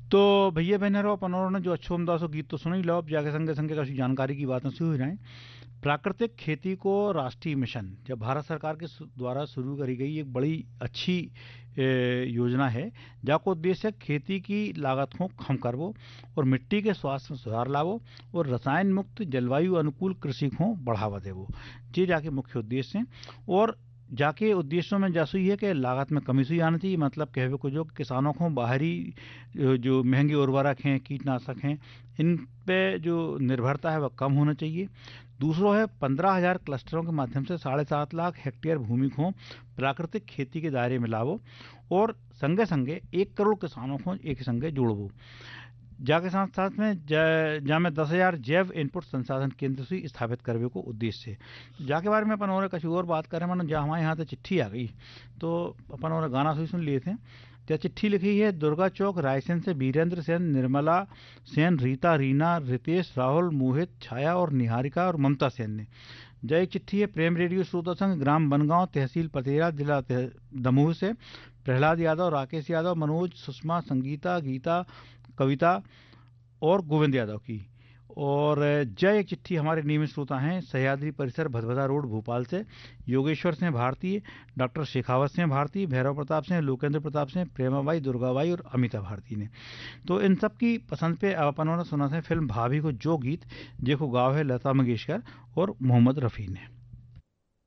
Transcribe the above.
तो भैया बहनों अपन ने जो अच्छो उम्दा सो गीत तो सुन ही लो, अब जाके संगे संगे कछु जानकारी की बातें शुरू हो जाए। प्राकृतिक खेती को राष्ट्रीय मिशन जब भारत सरकार के द्वारा शुरू करी गई एक बड़ी अच्छी योजना है, जाको उद्देश्य खेती की लागत को कम करवो और मिट्टी के स्वास्थ्य में सुधार लावो और रसायन मुक्त जलवायु अनुकूल कृषि को बढ़ावा देवो। ये जाके मुख्य उद्देश्य हैं। और जाके उद्देश्यों में जैसे ही है कि लागत में कमी सुई आनी चाहिए, मतलब कहवे को जो किसानों को बाहरी जो महंगे उर्वरक हैं, कीटनाशक हैं, इन पे जो निर्भरता है वह कम होना चाहिए। दूसरों है 15,000 क्लस्टरों के माध्यम से 7.5 लाख हेक्टेयर भूमि को प्राकृतिक खेती के दायरे में लावो और संगे संगे 1 करोड़ किसानों को एक संगे जोड़वो। जाके साथ साथ में जहाँ में 10,000 जैव इनपुट संसाधन केंद्र से स्थापित करने को उद्देश्य है। तो जाके बारे में अपन और कुछ और बात करें, मानो जहाँ हमारे यहाँ तो चिट्ठी आ गई, तो अपन और गाना सुन लिए थे। तो चिट्ठी लिखी है दुर्गा चौक रायसेन से वीरेंद्र सेन, निर्मला सेन, रीता, रीना, रितेश, राहुल, मोहित, छाया और निहारिका और ममता सेन ने। जय चिट्ठी है प्रेम रेडियो श्रोता संघ, ग्राम बनगांव, तहसील पतेरा, जिला दमोह से प्रहलाद यादव, राकेश यादव, मनोज, सुषमा, संगीता, गीता, कविता और गोविंद यादव की। और जय एक चिट्ठी हमारे नियमित श्रोता हैं सह्याद्री परिसर भदभदा रोड भोपाल से योगेश्वर सिंह भारती, डॉक्टर शेखावत सिंह भारती, भैरव प्रताप सिंह, लोकेंद्र प्रताप सिंह, प्रेमाबाई, दुर्गाबाई और अमिता भारती ने। तो इन सब की पसंद पे अपन ने सुना था फिल्म भाभी को जो गीत, देखो गाँव है लता मंगेशकर और मोहम्मद रफ़ी ने।